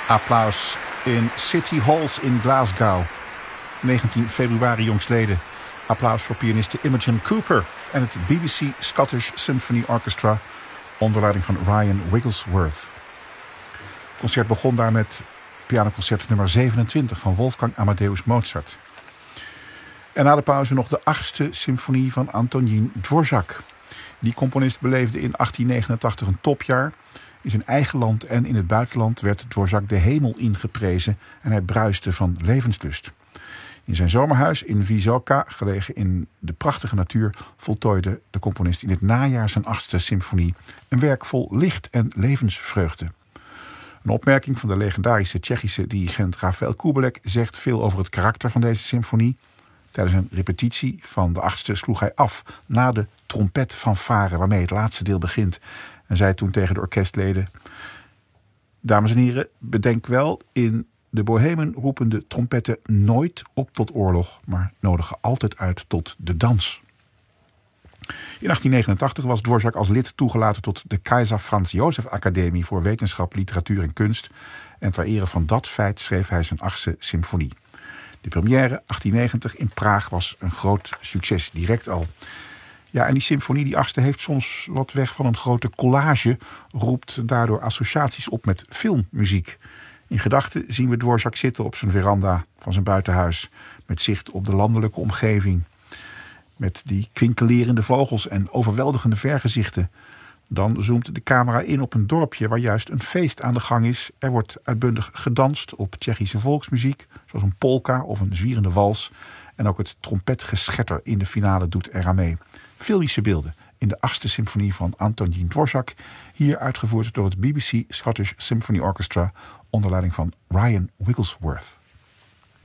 Applaus in City Halls in Glasgow. 19 februari jongstleden. Applaus voor pianiste Imogen Cooper en het BBC Scottish Symphony Orchestra onder leiding van Ryan Wigglesworth. Het concert begon daar met pianoconcert nummer 27 van Wolfgang Amadeus Mozart. En na de pauze nog de 8e symfonie van Antonín Dvořák. Die componist beleefde in 1889 een topjaar. In zijn eigen land en in het buitenland werd Dvořák de hemel ingeprezen en hij bruiste van levenslust. In zijn zomerhuis in Vysoká, gelegen in de prachtige natuur, voltooide de componist in het najaar zijn 8e symfonie. Een werk vol licht en levensvreugde. Een opmerking van de legendarische Tsjechische dirigent Rafael Kubelik zegt veel over het karakter van deze symfonie. Tijdens een repetitie van de 8e sloeg hij af na de trompetfanfare waarmee het laatste deel begint. En zei toen tegen de orkestleden: dames en heren, bedenk wel, in de Bohemen roepen de trompetten nooit op tot oorlog, maar nodigen altijd uit tot de dans. In 1889 was Dvořák als lid toegelaten tot de Keizer Franz Joseph Academie voor Wetenschap, Literatuur en Kunst. En ter ere van dat feit schreef hij zijn 8e symfonie. De première 1890 in Praag was een groot succes, direct al. Ja, en die symfonie, die 8e, heeft soms wat weg van een grote collage, roept daardoor associaties op met filmmuziek. In gedachten zien we Dvořák zitten op zijn veranda van zijn buitenhuis, met zicht op de landelijke omgeving, met die kwinkelerende vogels en overweldigende vergezichten. Dan zoomt de camera in op een dorpje waar juist een feest aan de gang is. Er wordt uitbundig gedanst op Tsjechische volksmuziek, zoals een polka of een zwierende wals. En ook het trompetgeschetter in de finale doet eraan mee. Filmische beelden in de 8e symfonie van Antonín Dvořák, hier uitgevoerd door het BBC Scottish Symphony Orchestra onder leiding van Ryan Wigglesworth.